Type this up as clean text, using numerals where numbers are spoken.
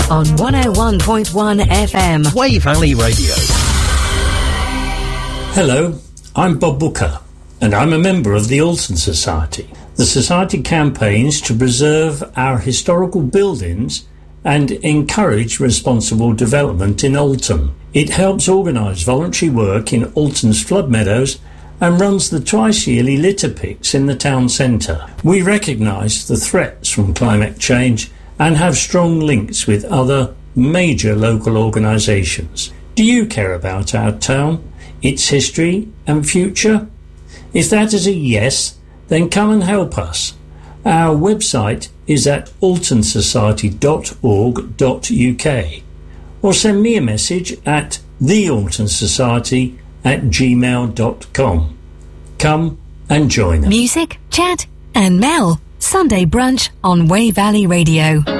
on 101.1 FM. Way Valley Radio. Hello, I'm Bob Booker, and I'm a member of the Alton Society. The Society campaigns to preserve our historical buildings and encourage responsible development in Alton. It helps organise voluntary work in Alton's flood meadows and runs the twice-yearly litter picks in the town centre. We recognise the threats from climate change and have strong links with other major local organisations. Do you care about our town, its history and future? If that is a yes, then come and help us. Our website is at altonsociety.org.uk, or send me a message at thealtonsociety@gmail.com. Come and join us. Music, chat and Mel. Sunday brunch on Way Valley Radio.